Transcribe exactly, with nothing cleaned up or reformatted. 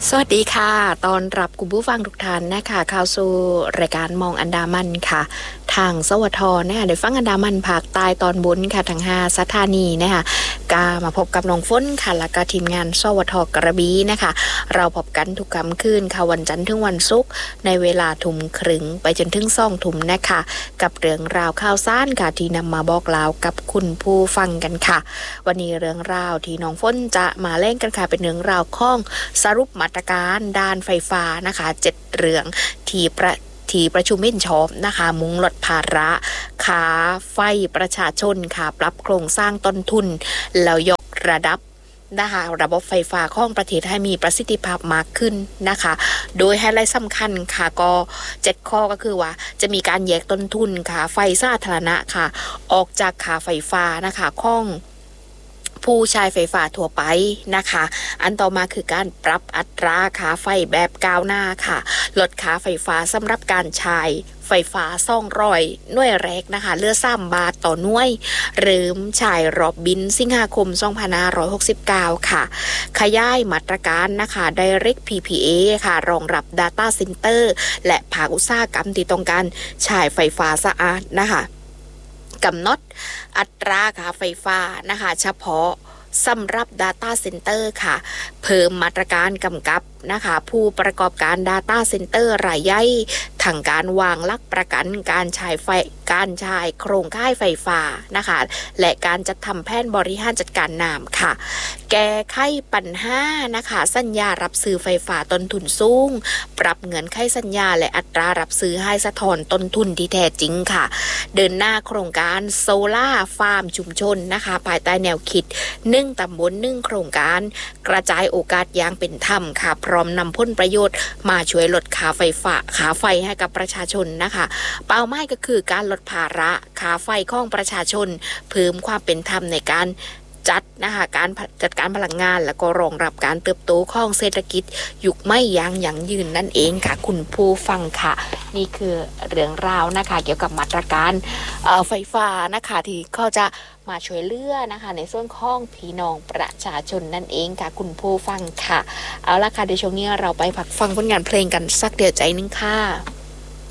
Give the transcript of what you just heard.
สวัสดีค่ะตอนรับคุณผู้ฟังทุกท่านนะคะเข้าสู่รายการมองอันดามันค่ะทางสวทนะคะได้ฟังอันดามันภาคใต้ตอนบนค่ะทั้งห้าสถานีนะคะกามาพบกับน้องฝนค่ะแล้วก็ทีมงานสวทกระบี่นะคะเราพบกันทุกค่ำคืนค่ะวันจันทร์ถึงวันศุกร์ในเวลาทุ่มครึ่งไปจนถึงสองทุ่มนะคะกับเรื่องราวข่าวสารค่ะที่นำมาบอกเล่ากับคุณผู้ฟังกันค่ะวันนี้เรื่องราวที่น้องฝนจะมาเล่นกันค่ะเป็นเรื่องราวของสรุปมาตรการด้านไฟฟ้านะคะเจ็ดเรื่องที่ประที่ประชุมเห็นชอบนะคะมุ่งลดภาระค่าไฟประชาชนค่ะปรับโครงสร้างต้นทุนแล้วยกระดับนะคะระบบไฟฟ้าของประเทศให้มีประสิทธิภาพมากขึ้นนะคะโดยไฮไลท์สำคัญค่ะก็เจ็ดข้อก็คือว่าจะมีการแยกต้นทุนค่ะไฟสาธารณะค่ะออกจากค่าไฟฟ้านะคะของผู้ใช้ไฟฟ้าทั่วไปนะคะอันต่อมาคือการปรับอัตราค่าไฟแบบก้าวหน้าค่ะลดค่าไฟฟ้าสำหรับการใช้ไฟฟ้าสองร้อยหน่วยแรกนะคะเหลือสามบาทต่อหน่วยเริ่มใช้รอบบินสิงหาคมสองพันห้าร้อยหกสิบเก้าค่ะขยายมาตรการนะคะ Direct พี พี เอ ค่ะรองรับ Data Center และภาคอุตสาหกรรมที่ต้องการใช้ไฟฟ้าสะอาดนะคะกำหนดอัตราค่าไฟฟ้านะคะเฉพาะสำหรับ Data Center ค่ะเพิ่มมาตรการกำกับนะคะผู้ประกอบการ Data Center รายใหญ่ทั้งการวางหลักประกันการใช้ไฟการใช้โครงข่ายไฟฟ้านะคะและการจัดทำแผนบริหารจัดการน้ำค่ะแก้ไขปัญหานะคะสัญญารับซื้อไฟฟ้าต้นทุนสูงปรับเงื่อนไขสัญญาและอัตรารับซื้อให้สะท้อนต้นทุนที่แท้จริงค่ะเดินหน้าโครงการโซล่าฟาร์มชุมชนนะคะภายใต้แนวคิดหนึ่งตำบลหนึ่งโครงการกระจายโอกาสอย่างเป็นธรรมค่ะพร้อมนำผลประโยชน์มาช่วยลดค่าไฟฟ้าค่าไฟให้กับประชาชนนะคะเป้าหมายก็คือการลดภาระค่าไฟของประชาชนเพิ่มความเป็นธรรมในการจัดนะคะการจัดการพลังงานแล้วก็รองรับการเติบโตของเศรษฐกิจยุคไม่ยั่งยั่งยืนนั่นเองค่ะคุณผู้ฟังค่ะนี่คือเรื่องราวนะคะเกี่ยวกับมาตรการไฟฟ้านะคะที่เขาจะมาช่วยเหลือนะคะในส่วนของพี่น้องประชาชนนั่นเองค่ะคุณผู้ฟังค่ะเอาละค่ะในช่วงนี้เราไปพักฟังผลงานเพลงกันสักเดียวใจนึงค่ะ